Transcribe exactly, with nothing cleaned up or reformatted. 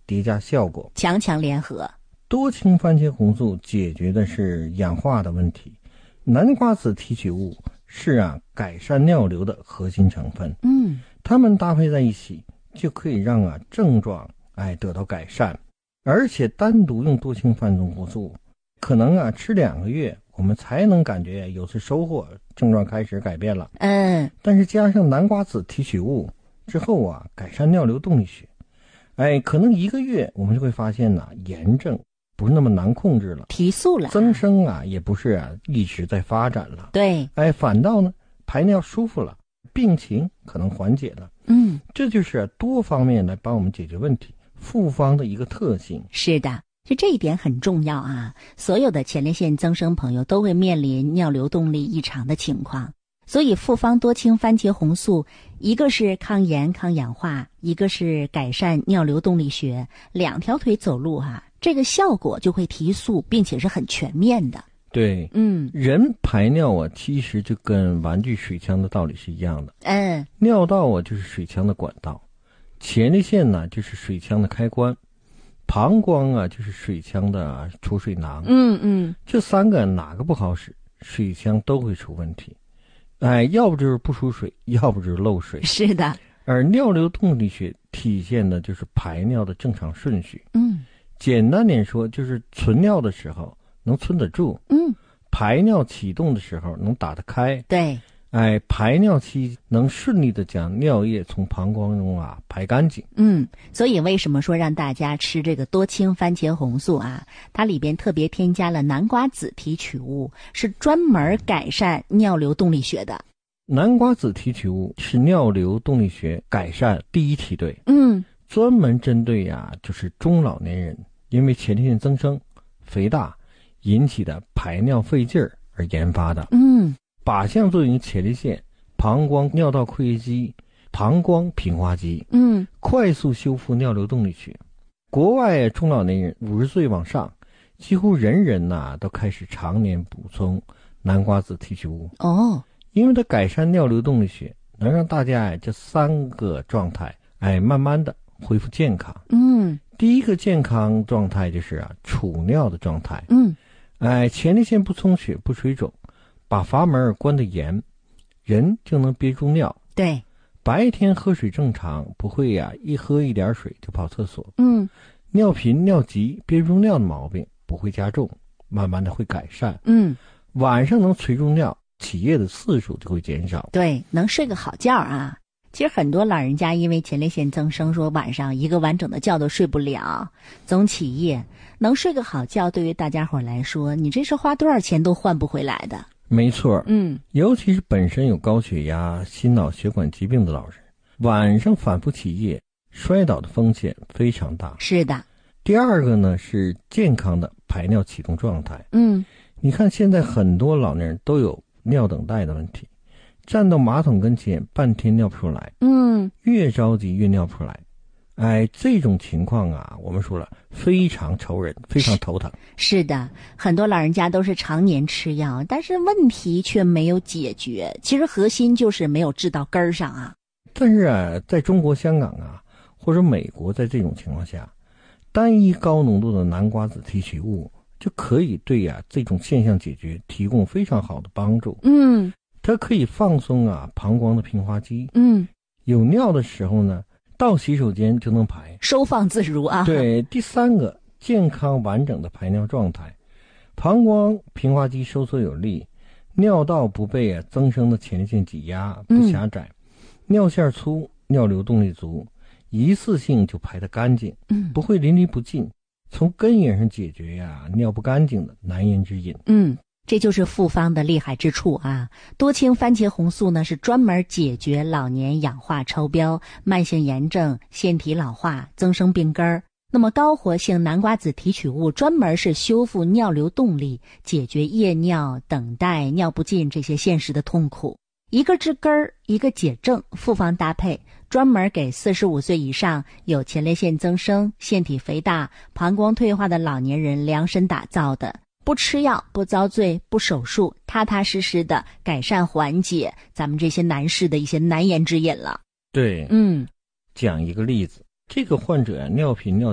叠加效果， 强强联合。 多氢番茄红素解决的是氧化的问题，南瓜子提取物是啊改善尿流的核心成分。 嗯， 它们搭配在一起就可以让啊症状哎得到改善，而且单独用多氢番茄红素，可能啊吃两个月我们才能感觉有些收获，症状开始改变了。 嗯， 但是加上南瓜子提取物之后啊，改善尿流动力学，哎，可能一个月我们就会发现呢、啊，炎症不是那么难控制了， 提速了， 增生啊也不是啊一直在发展了， 对， 哎，反倒呢排尿舒服了，病情可能缓解了。 嗯， 这就是、啊、多方面来帮我们解决问题，复方的一个特性。 是的，就这一点很重要啊！所有的前列腺增生朋友都会面临尿流动力异常的情况，所以复方多氢番茄红素，一个是抗炎抗氧化，一个是改善尿流动力学，两条腿走路啊，这个效果就会提速，并且是很全面的。 对， 嗯， 人排尿啊，其实就跟玩具水枪的道理是一样的。 嗯， 尿道啊就是水枪的管道，前列腺呢就是水枪的开关，膀胱啊就是水枪的储水囊。 嗯嗯， 这三个哪个不好使，水枪都会出问题。哎，要不就是不出水，要不就是漏水。 是的。 而尿流动力学体现的就是排尿的正常顺序。 嗯， 简单点说，就是存尿的时候能存得住， 嗯， 排尿启动的时候能打得开， 对， 哎，排尿期能顺利的将尿液从膀胱中啊排干净。 嗯，所以为什么说让大家吃这个多氢番茄红素啊？它里边特别添加了南瓜子提取物，是专门改善尿流动力学的。 南瓜子提取物是尿流动力学改善第一梯队， 嗯， 专门针对呀、啊、就是中老年人因为前列腺增生、肥大引起的排尿费劲儿而研发的。 嗯， 靶向作用于前列腺、膀胱尿道括约肌、膀胱平滑肌， 嗯， 快速修复尿流动力学。国外中老年人五十岁往上，几乎人人呐、啊、都开始常年补充南瓜子提取物。 哦， 因为它改善尿流动力学，能让大家哎这三个状态哎慢慢的恢复健康。 嗯， 第一个健康状态就是啊储尿的状态。 嗯， 哎，前列腺不充血不水肿，把阀门关得严，人就能憋住尿。 对， 白天喝水正常，不会呀、啊、一喝一点水就跑厕所。 嗯， 尿频尿急憋不住尿的毛病不会加重，慢慢的会改善。 嗯， 晚上能垂住尿，起夜的次数就会减少。 对，能睡个好觉啊。其实很多老人家因为前列腺增生，说晚上一个完整的觉都睡不了，总起夜。能睡个好觉，对于大家伙来说，你这是花多少钱都换不回来的。 没错， 嗯， 尤其是本身有高血压、心脑血管疾病的老人，晚上反复起夜，摔倒的风险非常大。 是的。 第二个呢是健康的排尿启动状态。 嗯， 你看现在很多老年人都有尿等待的问题，站到马桶跟前半天尿不出来， 嗯， 越着急越尿不出来。哎，这种情况啊，我们说了非常愁人，非常头疼。 是的，很多老人家都是常年吃药，但是问题却没有解决。其实核心就是没有治到根儿上啊。 但是啊，在中国香港啊，或者美国，在这种情况下，单一高浓度的南瓜子提取物就可以对呀、啊、这种现象解决提供非常好的帮助。 嗯， 它可以放松啊膀胱的平滑肌。 嗯， 有尿的时候呢，到洗手间就能排， 收放自如啊。 对，第三个健康完整的排尿状态，膀胱平滑肌收缩有力，尿道不被啊增生的前列腺挤压，不狭窄，嗯、尿线粗，尿流动力足，一次性就排得干净， 嗯， 不会淋漓不尽，从根源上解决呀、啊、尿不干净的难言之隐。 嗯，这就是复方的厉害之处啊！多氢番茄红素呢是专门解决老年氧化超标、慢性炎症、腺体老化、增生病根儿。那么高活性南瓜子提取物专门是修复尿流动力，解决夜尿、等待、尿不尽这些现实的痛苦。一个治根儿，一个解症，复方搭配，专门给四十五岁以上有前列腺增生、腺体肥大、膀胱退化的老年人量身打造的。不吃药，不遭罪，不手术，踏踏实实的改善缓解咱们这些男士的一些难言之隐了。 对， 嗯， 讲一个例子，这个患者啊尿频尿